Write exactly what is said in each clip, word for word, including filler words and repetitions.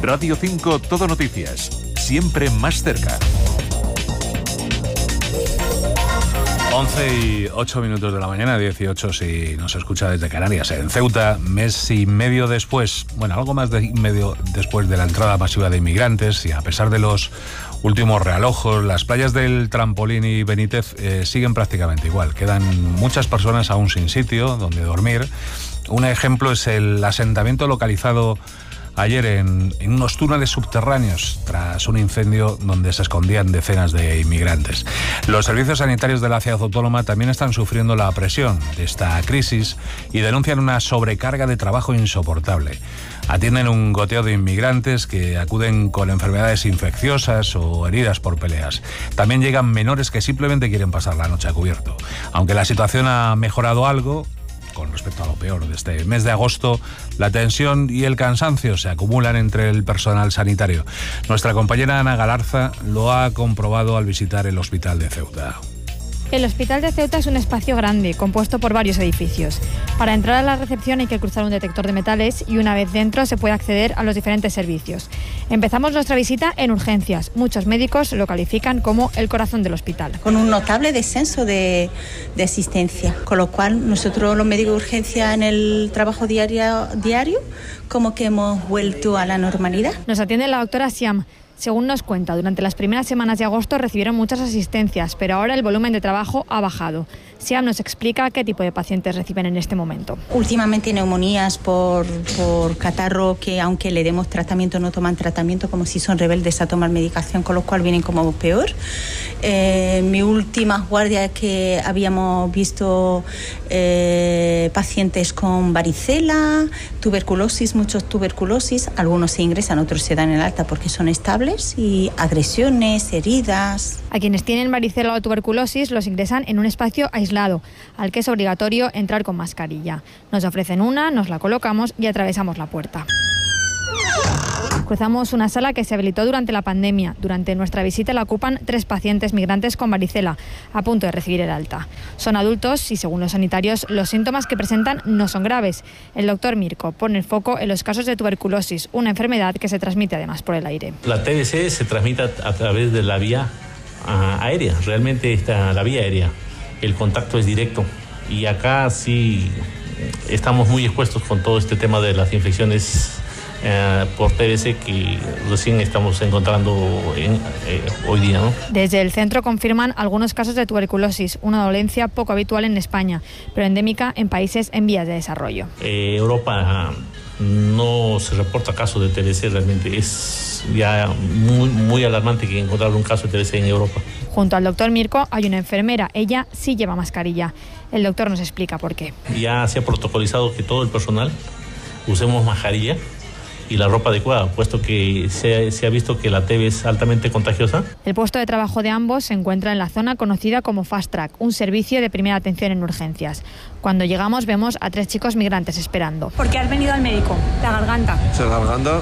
Radio cinco Todo Noticias, siempre más cerca. once y ocho minutos de la mañana, dieciocho si nos escucha desde Canarias. En Ceuta, mes y medio después, bueno, algo más de medio después de la entrada masiva de inmigrantes, y a pesar de los últimos realojos, las playas del Trampolín y Benítez eh, siguen prácticamente igual. Quedan muchas personas aún sin sitio donde dormir. Un ejemplo es el asentamiento localizado ayer en, en unos túneles subterráneos tras un incendio donde se escondían decenas de inmigrantes. Los servicios sanitarios de la ciudad autónoma también están sufriendo la presión de esta crisis y denuncian una sobrecarga de trabajo insoportable. Atienden un goteo de inmigrantes que acuden con enfermedades infecciosas o heridas por peleas. También llegan menores que simplemente quieren pasar la noche a cubierto. Aunque la situación ha mejorado algo con respecto a lo peor de este mes de agosto, la tensión y el cansancio se acumulan entre el personal sanitario. Nuestra compañera Ana Galarza lo ha comprobado al visitar el hospital de Ceuta. El Hospital de Ceuta es un espacio grande, compuesto por varios edificios. Para entrar a la recepción hay que cruzar un detector de metales y una vez dentro se puede acceder a los diferentes servicios. Empezamos nuestra visita en urgencias. Muchos médicos lo califican como el corazón del hospital. Con un notable descenso de, de asistencia, con lo cual nosotros los médicos de urgencia en el trabajo diario, diario como que hemos vuelto a la normalidad. Nos atiende la doctora Siam. Según nos cuenta, durante las primeras semanas de agosto recibieron muchas asistencias, pero ahora el volumen de trabajo ha bajado. Siam nos explica qué tipo de pacientes reciben en este momento. Últimamente neumonías por, por catarro, que aunque le demos tratamiento no toman tratamiento, como si son rebeldes a tomar medicación, con lo cual vienen como peor. Eh, mi última guardia que habíamos visto eh, pacientes con varicela, tuberculosis, muchos tuberculosis, algunos se ingresan, otros se dan el alta porque son estables, y agresiones, heridas. A quienes tienen varicela o tuberculosis los ingresan en un espacio aislado, al que es obligatorio entrar con mascarilla. Nos ofrecen una, nos la colocamos y atravesamos la puerta. Cruzamos una sala que se habilitó durante la pandemia. Durante nuestra visita la ocupan tres pacientes migrantes con varicela, a punto de recibir el alta. Son adultos y, según los sanitarios, los síntomas que presentan no son graves. El doctor Mirko pone el foco en los casos de tuberculosis, una enfermedad que se transmite además por el aire. La T B C se transmite a través de la vía uh, aérea, realmente está la vía aérea. El contacto es directo y acá sí estamos muy expuestos con todo este tema de las infecciones Eh, por T B C que recién estamos encontrando en, eh, hoy día, ¿no? Desde el centro confirman algunos casos de tuberculosis, una dolencia poco habitual en España, pero endémica en países en vías de desarrollo. Eh, Europa no se reporta casos de T B C, realmente es ya muy, muy alarmante que encontrar un caso de T B C en Europa. Junto al doctor Mirko hay una enfermera, ella sí lleva mascarilla. El doctor nos explica por qué. Ya se ha protocolizado que todo el personal usemos mascarilla y la ropa adecuada, puesto que se, se ha visto que la T B es altamente contagiosa. El puesto de trabajo de ambos se encuentra en la zona conocida como Fast Track, un servicio de primera atención en urgencias. Cuando llegamos vemos a tres chicos migrantes esperando. ¿Por qué has venido al médico? ¿La garganta? ¿La garganta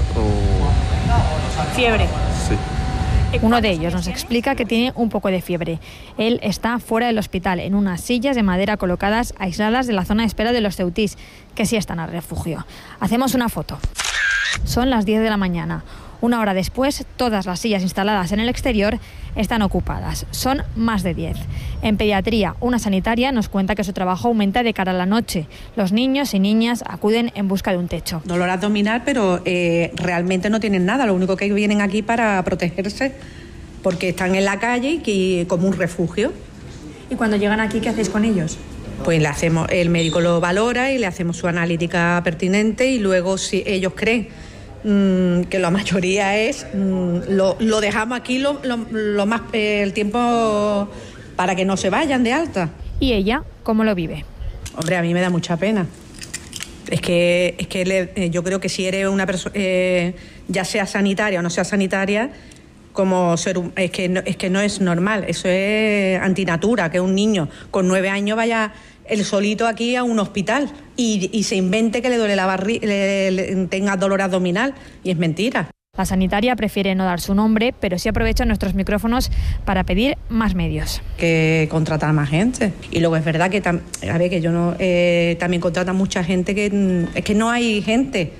o...? ¿Fiebre? Sí. Uno de ellos nos explica que tiene un poco de fiebre. Él está fuera del hospital, en unas sillas de madera colocadas aisladas de la zona de espera de los ceutís, que sí están al refugio. Hacemos una foto. Son las diez de la mañana. Una hora después, todas las sillas instaladas en el exterior están ocupadas. Son más de diez. En pediatría, una sanitaria nos cuenta que su trabajo aumenta de cara a la noche. Los niños y niñas acuden en busca de un techo. Dolor abdominal, pero eh, realmente no tienen nada. Lo único que vienen aquí para protegerse, porque están en la calle y como un refugio. ¿Y cuando llegan aquí, qué hacéis con ellos? Pues le hacemos, el médico lo valora y le hacemos su analítica pertinente, y luego si ellos creen mmm, que la mayoría es, mmm, lo, lo dejamos aquí lo, lo, lo más eh, el tiempo para que no se vayan de alta. ¿Y ella cómo lo vive? Hombre, a mí me da mucha pena. Es que, es que le, yo creo que si eres una persona, eh, ya sea sanitaria o no sea sanitaria, como ser, es que no, es que no es normal, eso es antinatura, que un niño con nueve años vaya él solito aquí a un hospital y, y se invente que le duele la barriga, le, le, tenga dolor abdominal, y es mentira. La sanitaria prefiere no dar su nombre, pero sí aprovecha nuestros micrófonos para pedir más medios. Que contratar más gente. Y luego es verdad que, tam, a ver, que yo no, eh, también contratan mucha gente que es que no hay gente.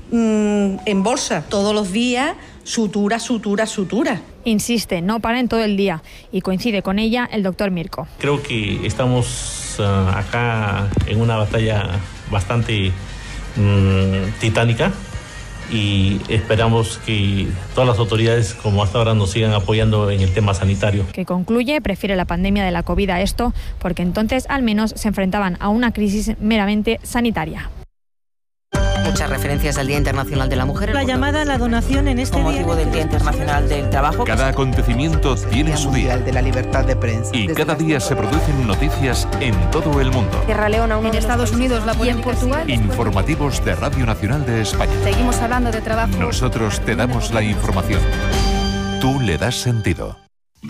mmm, en bolsa todos los días, sutura, sutura, sutura. Insiste, no paren todo el día y coincide con ella el doctor Mirko. Creo que estamos uh, acá en una batalla bastante um, titánica y esperamos que todas las autoridades como hasta ahora nos sigan apoyando en el tema sanitario. Que concluye, prefiere la pandemia de la COVID a esto porque entonces al menos se enfrentaban a una crisis meramente sanitaria. Muchas referencias al Día Internacional de la Mujer. La llamada a la donación en este con motivo del Día Internacional del Trabajo. Cada acontecimiento tiene su día. De la libertad de prensa. Y cada día se producen noticias en todo el mundo. Sierra Leona, en Estados Unidos, la y en Portugal. Informativos de Radio Nacional de España. Seguimos hablando de trabajo. Nosotros te damos la información. Tú le das sentido.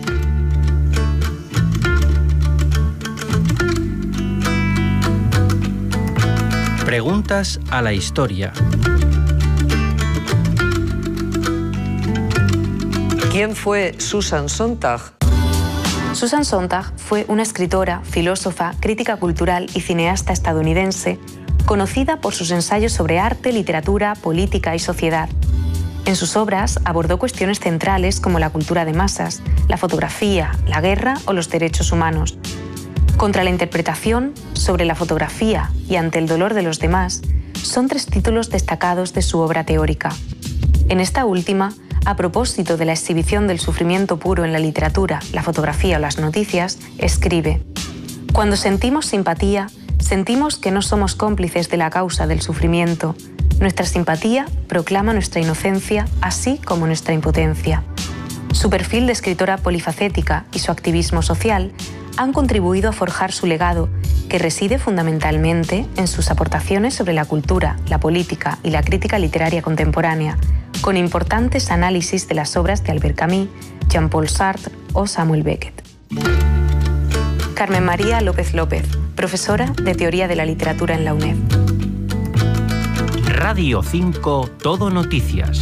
Preguntas a la historia. ¿Quién fue Susan Sontag? Susan Sontag fue una escritora, filósofa, crítica cultural y cineasta estadounidense, conocida por sus ensayos sobre arte, literatura, política y sociedad. En sus obras abordó cuestiones centrales como la cultura de masas, la fotografía, la guerra o los derechos humanos. Contra la interpretación, sobre la fotografía y ante el dolor de los demás, son tres títulos destacados de su obra teórica. En esta última, a propósito de la exhibición del sufrimiento puro en la literatura, la fotografía o las noticias, escribe: «Cuando sentimos simpatía, sentimos que no somos cómplices de la causa del sufrimiento. Nuestra simpatía proclama nuestra inocencia, así como nuestra impotencia». Su perfil de escritora polifacética y su activismo social han contribuido a forjar su legado, que reside fundamentalmente en sus aportaciones sobre la cultura, la política y la crítica literaria contemporánea, con importantes análisis de las obras de Albert Camus, Jean-Paul Sartre o Samuel Beckett. Carmen María López López, profesora de Teoría de la Literatura en la UNED. Radio cinco, Todo Noticias.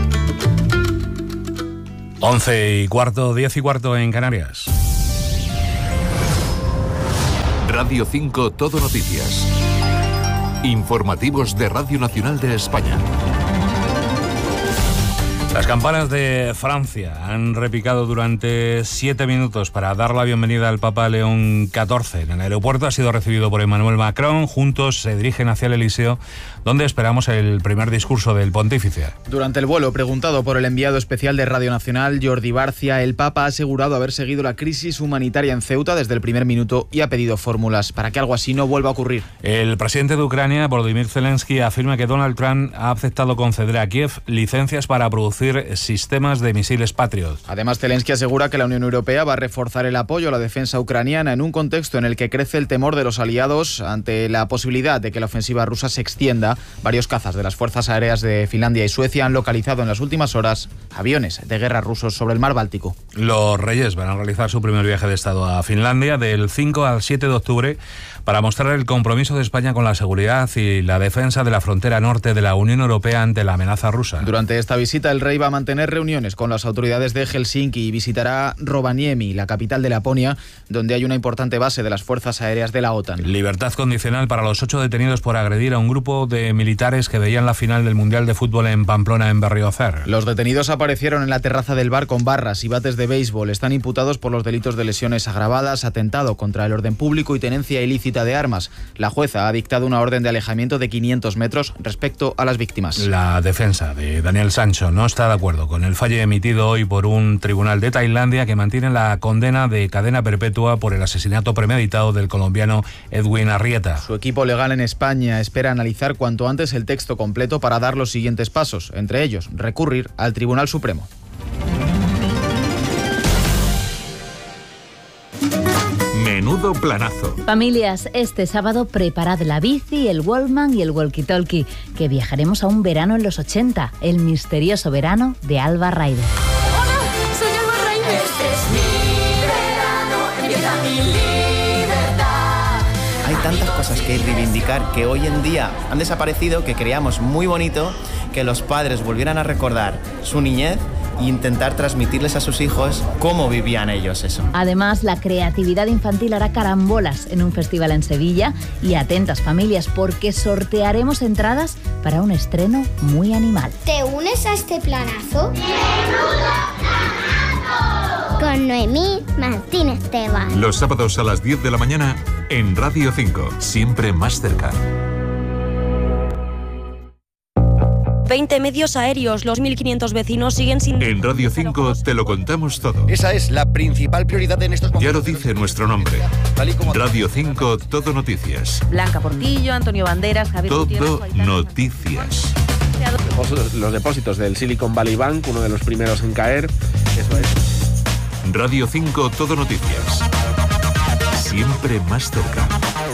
Once y cuarto, diez y cuarto en Canarias. Radio cinco, Todo Noticias. Informativos de Radio Nacional de España. Las campanas de Francia han repicado durante siete minutos para dar la bienvenida al Papa León catorce. En el aeropuerto ha sido recibido por Emmanuel Macron. Juntos se dirigen hacia el Elíseo, donde esperamos el primer discurso del pontífice. Durante el vuelo, preguntado por el enviado especial de Radio Nacional, Jordi Barcia, el Papa ha asegurado haber seguido la crisis humanitaria en Ceuta desde el primer minuto y ha pedido fórmulas para que algo así no vuelva a ocurrir. El presidente de Ucrania, Volodymyr Zelensky, afirma que Donald Trump ha aceptado conceder a Kiev licencias para producir sistemas de misiles Patriot. Además, Zelensky asegura que la Unión Europea va a reforzar el apoyo a la defensa ucraniana en un contexto en el que crece el temor de los aliados ante la posibilidad de que la ofensiva rusa se extienda. Varios cazas de las fuerzas aéreas de Finlandia y Suecia han localizado en las últimas horas aviones de guerra rusos sobre el mar Báltico. Los Reyes van a realizar su primer viaje de Estado a Finlandia del cinco al siete de octubre para mostrar el compromiso de España con la seguridad y la defensa de la frontera norte de la Unión Europea ante la amenaza rusa. Durante esta visita, el rey va a mantener reuniones con las autoridades de Helsinki y visitará Rovaniemi, la capital de Laponia, donde hay una importante base de las fuerzas aéreas de la OTAN. Libertad condicional para los ocho detenidos por agredir a un grupo de militares que veían la final del Mundial de Fútbol en Pamplona, en Berriozar. Los detenidos aparecieron en la terraza del bar con barras y bates de béisbol. Están imputados por los delitos de lesiones agravadas, atentado contra el orden público y tenencia ilícita de armas. La jueza ha dictado una orden de alejamiento de quinientos metros respecto a las víctimas. La defensa de Daniel Sancho no está de acuerdo con el fallo emitido hoy por un tribunal de Tailandia que mantiene la condena de cadena perpetua por el asesinato premeditado del colombiano Edwin Arrieta. Su equipo legal en España espera analizar cuanto antes el texto completo para dar los siguientes pasos, entre ellos recurrir al Tribunal Supremo. Menudo planazo. Familias, este sábado preparad la bici, el Wallman y el walkie-talkie, que viajaremos a un verano en los ochenta, el misterioso verano de Alba Ryder. ¡Hola! ¡Soy Alba Ryder! Este es mi verano, empieza mi libertad. Hay tantas cosas que reivindicar que hoy en día han desaparecido, que creíamos muy bonito que los padres volvieran a recordar su niñez e intentar transmitirles a sus hijos cómo vivían ellos eso. Además, la creatividad infantil hará carambolas en un festival en Sevilla y atentas familias porque sortearemos entradas para un estreno muy animal. ¿Te unes a este planazo? Con Noemí Martínez Esteban. Los sábados a las diez de la mañana en Radio cinco, siempre más cerca. veinte medios aéreos, los mil quinientos vecinos siguen sin... En Radio cinco te lo contamos todo. Esa es la principal prioridad en estos momentos. Ya lo dice nuestro nombre. Radio cinco, Todo Noticias. Blanca Portillo, Antonio Banderas, Javier Todo Gutiérrez, Noticias. Los depósitos del Silicon Valley Bank, uno de los primeros en caer. Eso es. Radio cinco, Todo Noticias. Siempre más cerca.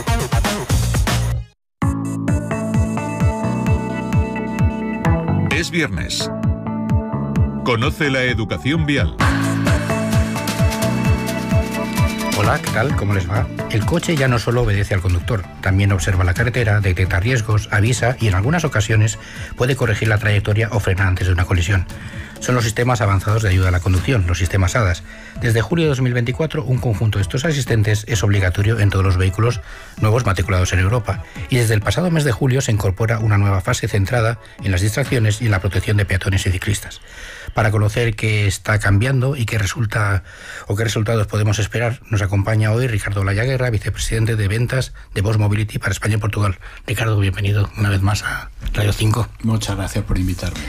Es viernes. Conoce la educación vial. Hola, ¿qué tal? ¿Cómo les va? El coche ya no solo obedece al conductor, también observa la carretera, detecta riesgos, avisa y en algunas ocasiones puede corregir la trayectoria o frenar antes de una colisión. Son los sistemas avanzados de ayuda a la conducción, los sistemas A D A S. Desde julio de dos mil veinticuatro, un conjunto de estos asistentes es obligatorio en todos los vehículos nuevos matriculados en Europa. Y desde el pasado mes de julio se incorpora una nueva fase centrada en las distracciones y en la protección de peatones y ciclistas. Para conocer qué está cambiando y qué resulta o qué resultados podemos esperar, nos acompaña hoy Ricardo Lallaguerra, vicepresidente de ventas de Bosch Mobility para España y Portugal. Ricardo, bienvenido una vez más a Radio cinco. Muchas gracias por invitarme.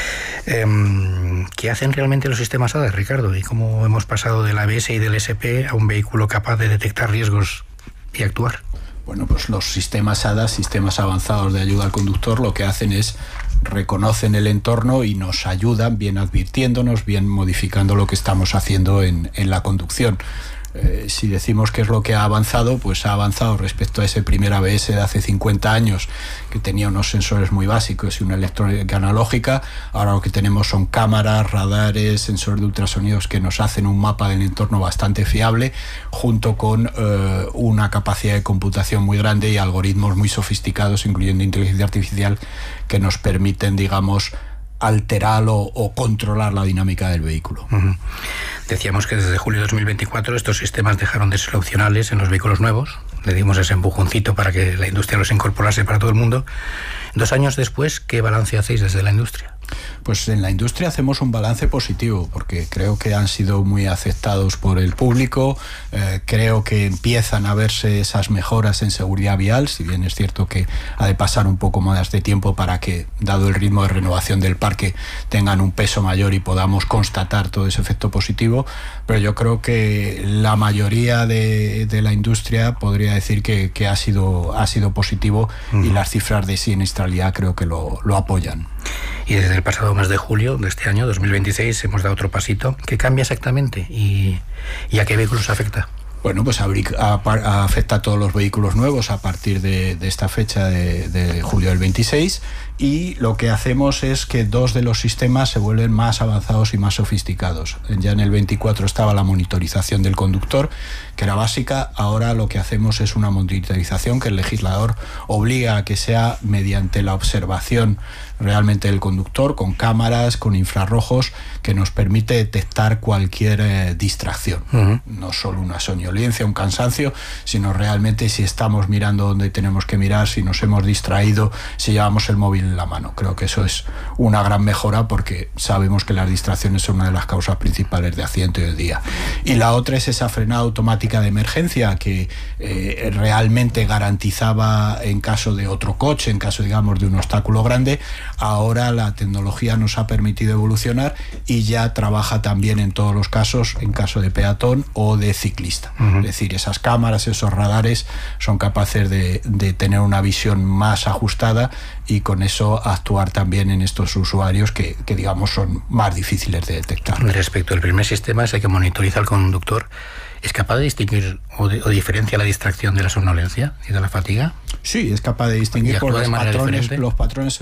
Eh, ¿Qué hacen realmente los sistemas A D A S, Ricardo? ¿Y cómo hemos pasado del A B S y del S P a un vehículo capaz de detectar riesgos y actuar? Bueno, pues los sistemas A D A S, sistemas avanzados de ayuda al conductor, lo que hacen es reconocen el entorno y nos ayudan, bien advirtiéndonos, bien modificando lo que estamos haciendo en, en la conducción. Eh, si decimos qué es lo que ha avanzado, pues ha avanzado respecto a ese primer A B S de hace cincuenta años, que tenía unos sensores muy básicos y una electrónica analógica. Ahora lo que tenemos son cámaras, radares, sensores de ultrasonidos que nos hacen un mapa del entorno bastante fiable, junto con eh, una capacidad de computación muy grande y algoritmos muy sofisticados, incluyendo inteligencia artificial, que nos permiten, digamos, alterar o, o controlar la dinámica del vehículo. Uh-huh. Decíamos que desde julio de dos mil veinticuatro estos sistemas dejaron de ser opcionales en los vehículos nuevos. Le dimos ese empujoncito para que la industria los incorporase para todo el mundo. Dos años después, ¿qué balance hacéis desde la industria? Pues en la industria hacemos un balance positivo, porque creo que han sido muy aceptados por el público. Eh, creo que empiezan a verse esas mejoras en seguridad vial, si bien es cierto que ha de pasar un poco más de tiempo para que, dado el ritmo de renovación del parque, tengan un peso mayor y podamos constatar todo ese efecto positivo. Pero yo creo que la mayoría de, de la industria podría decir que, que ha sido, ha sido positivo, uh-huh. y las cifras de siniestralidad creo que lo, lo apoyan. Y desde el pasado mes de julio de este año, dos mil veintiséis, hemos dado otro pasito. ¿Qué cambia exactamente y, y a qué vehículos afecta? Bueno, pues a, a, a, afecta a todos los vehículos nuevos a partir de, de esta fecha de, de julio del veintiséis, y lo que hacemos es que dos de los sistemas se vuelven más avanzados y más sofisticados. Ya en el veinticuatro estaba la monitorización del conductor, que era básica. Ahora lo que hacemos es una monitorización que el legislador obliga a que sea mediante la observación realmente del conductor, con cámaras, con infrarrojos, que nos permite detectar cualquier eh, distracción. Uh-huh. No solo una somnolencia, un cansancio, sino realmente si estamos mirando donde tenemos que mirar, si nos hemos distraído, si llevamos el móvil en la mano. Creo que eso es una gran mejora, porque sabemos que las distracciones son una de las causas principales de accidente hoy día. Y la otra es esa frenada automática de emergencia que eh, realmente garantizaba en caso de otro coche, en caso, digamos, de un obstáculo grande. Ahora la tecnología nos ha permitido evolucionar y ya trabaja también en todos los casos, en caso de peatón o de ciclista. Uh-huh. Es decir, esas cámaras, esos radares son capaces de, de tener una visión más ajustada y con eso actuar también en estos usuarios que, que digamos, son más difíciles de detectar. Respecto al primer sistema, ese que monitoriza al conductor, ¿es capaz de distinguir o, de, o diferencia la distracción de la somnolencia y de la fatiga? Sí, es capaz de distinguir por los patrones, los patrones.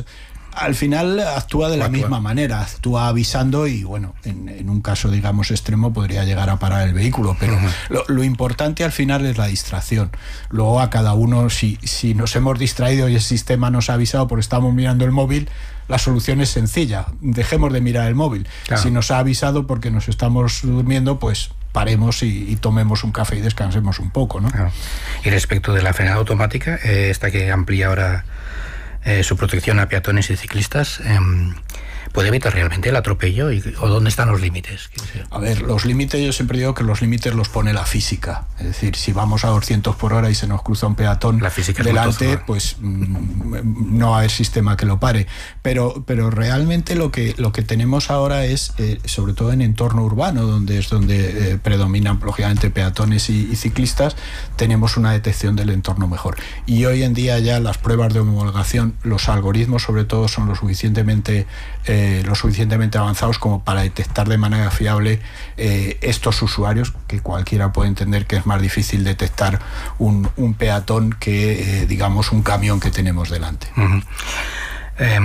al final actúa de la actúa. misma manera, actúa avisando y bueno, en, en un caso digamos extremo podría llegar a parar el vehículo, pero uh-huh. lo, lo importante al final es la distracción. Luego a cada uno, si, si nos hemos distraído y el sistema nos ha avisado porque estamos mirando el móvil, la solución es sencilla, dejemos de mirar el móvil. Claro. Si nos ha avisado porque nos estamos durmiendo, pues paremos y, y tomemos un café y descansemos un poco, ¿no? Claro. Y respecto de la frenada automática, eh, esta que amplía ahora eh, su protección a peatones y ciclistas, eh, ¿puede evitar realmente el atropello? Y, ¿o dónde están los límites? A ver, los límites, yo siempre digo que los límites los pone la física. Es decir, si vamos a doscientos por hora y se nos cruza un peatón la física delante, pues mmm, no va a haber sistema que lo pare. Pero, pero realmente lo que, lo que tenemos ahora es, eh, sobre todo en entorno urbano, donde es donde eh, predominan lógicamente peatones y, y ciclistas, tenemos una detección del entorno mejor. Y hoy en día ya las pruebas de homologación, los algoritmos sobre todo son lo suficientemente... Eh, Eh, lo suficientemente avanzados como para detectar de manera fiable eh, estos usuarios, que cualquiera puede entender que es más difícil detectar un, un peatón que eh, digamos un camión que tenemos delante. Uh-huh. eh,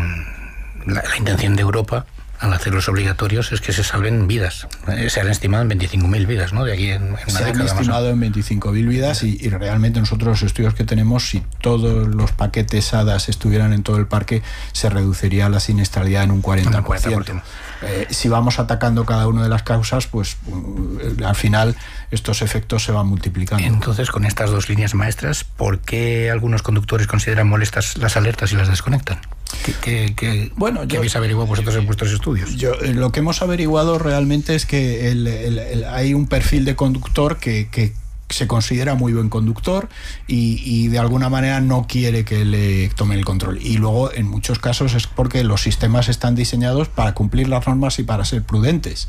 la, la intención de Europa al hacerlos obligatorios es que se salven vidas. Eh, se han estimado en veinticinco mil vidas, ¿no? De aquí en, en una se década han estimado más. en veinticinco mil vidas y, y realmente nosotros los estudios que tenemos, si todos los paquetes A D A S estuvieran en todo el parque, se reduciría la siniestralidad en un cuarenta por ciento. Eh, si vamos atacando cada una de las causas, pues uh, al final estos efectos se van multiplicando. Entonces, con estas dos líneas maestras, ¿por qué algunos conductores consideran molestas las alertas y las desconectan? ¿Qué, qué, qué, bueno, ¿qué yo, habéis averiguado vosotros en vuestros estudios? Yo, lo que hemos averiguado realmente es que el, el, el, hay un perfil de conductor que, que se considera muy buen conductor y, y de alguna manera no quiere que le tomen el control. Y luego, en muchos casos, es porque los sistemas están diseñados para cumplir las normas y para ser prudentes.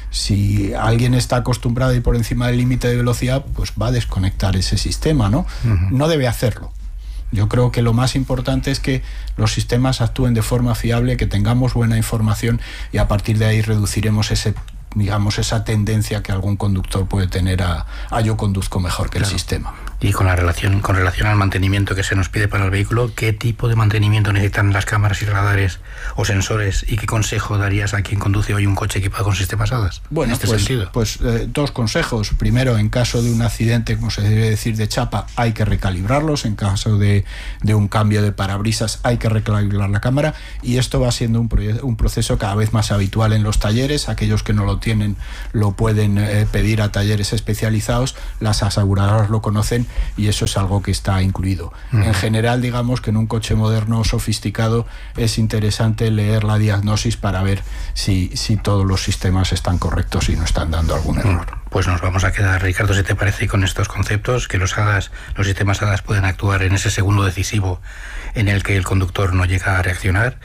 Si alguien está acostumbrado a ir por encima del límite de velocidad, pues va a desconectar ese sistema, ¿no? Uh-huh. No debe hacerlo. Yo creo que lo más importante es que los sistemas actúen de forma fiable, que tengamos buena información y a partir de ahí reduciremos ese, digamos, esa tendencia que algún conductor puede tener a, a yo conduzco mejor que claro. el sistema. Y con la relación, con relación al mantenimiento que se nos pide para el vehículo, ¿qué tipo de mantenimiento necesitan las cámaras y radares o sensores? ¿Y qué consejo darías a quien conduce hoy un coche equipado con sistemas A D A S? Bueno, en este pues, sentido. pues eh, dos consejos. Primero, en caso de un accidente, como se debe decir, de chapa, hay que recalibrarlos. En caso de, de un cambio de parabrisas, hay que recalibrar la cámara. Y esto va siendo un, un proceso cada vez más habitual en los talleres. Aquellos que no lo tienen lo pueden eh, pedir a talleres especializados. Las aseguradoras lo conocen y eso es algo que está incluido. Uh-huh. En general, digamos que en un coche moderno sofisticado es interesante leer la diagnosis para ver si, si todos los sistemas están correctos y no están dando algún error. Pues nos vamos a quedar, Ricardo, si te parece, con estos conceptos, que los A D A S, los sistemas A D A S pueden actuar en ese segundo decisivo en el que el conductor no llega a reaccionar,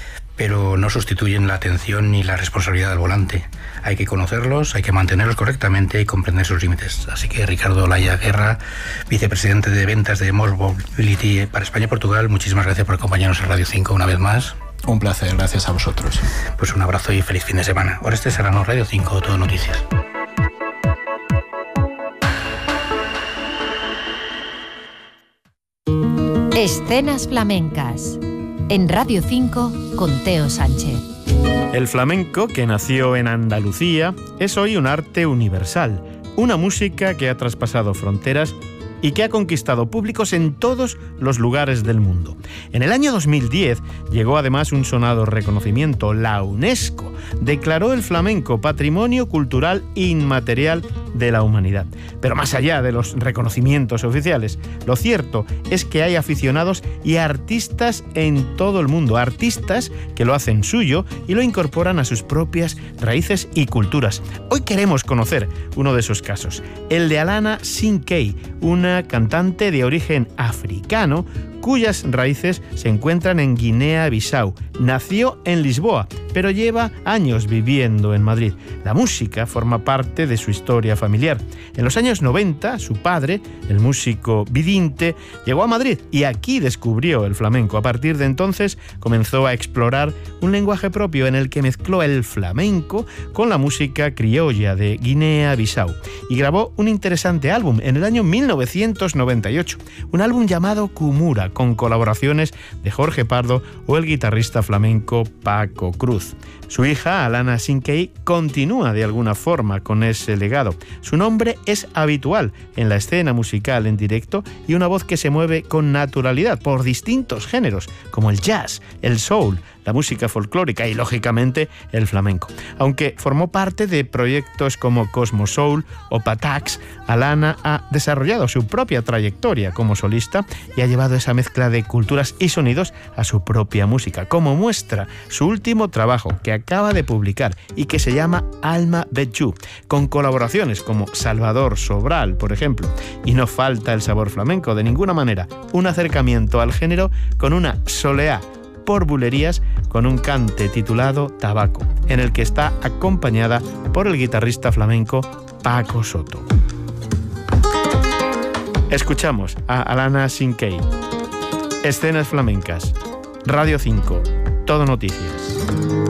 pero no sustituyen la atención ni la responsabilidad del volante. Hay que conocerlos, hay que mantenerlos correctamente y comprender sus límites. Así que Ricardo Olaya Guerra, vicepresidente de ventas de More Mobility para España y Portugal, muchísimas gracias por acompañarnos en Radio cinco una vez más. Un placer, gracias a vosotros. Pues un abrazo y feliz fin de semana. Ahora este será Radio cinco, Todo Noticias. Escenas flamencas en Radio cinco con Teo Sánchez. El flamenco, que nació en Andalucía, es hoy un arte universal, una música que ha traspasado fronteras y que ha conquistado públicos en todos los lugares del mundo. En el año dos mil diez llegó además un sonado reconocimiento. La UNESCO declaró el flamenco Patrimonio Cultural Inmaterial de la Humanidad. Pero más allá de los reconocimientos oficiales, lo cierto es que hay aficionados y artistas en todo el mundo, artistas que lo hacen suyo y lo incorporan a sus propias raíces y culturas. Hoy queremos conocer uno de esos casos, el de Alana Sinkey, una cantante de origen africano cuyas raíces se encuentran en Guinea-Bissau. Nació en Lisboa, pero lleva años viviendo en Madrid. La música forma parte de su historia familiar. En los años noventa, su padre, el músico Vidinte, llegó a Madrid y aquí descubrió el flamenco. A partir de entonces comenzó a explorar un lenguaje propio en el que mezcló el flamenco con la música criolla de Guinea-Bissau y grabó un interesante álbum en el año mil novecientos noventa y ocho, un álbum llamado Kumura, con colaboraciones de Jorge Pardo o el guitarrista flamenco Paco Cruz. Su hija, Alana Sinkey, continúa de alguna forma con ese legado. Su nombre es habitual en la escena musical en directo y una voz que se mueve con naturalidad por distintos géneros, como el jazz, el soul, la música folclórica y, lógicamente, el flamenco. Aunque formó parte de proyectos como Cosmo Soul o Patax, Alana ha desarrollado su propia trayectoria como solista y ha llevado esa mezcla de culturas y sonidos a su propia música, como muestra su último trabajo que acaba de publicar y que se llama Alma Betju, con colaboraciones como Salvador Sobral, por ejemplo. Y no falta el sabor flamenco de ninguna manera, un acercamiento al género con una soleá por bulerías con un cante titulado Tabaco, en el que está acompañada por el guitarrista flamenco Paco Soto. Escuchamos a Alana Sinkey. Escenas flamencas. Radio cinco. Todo Noticias.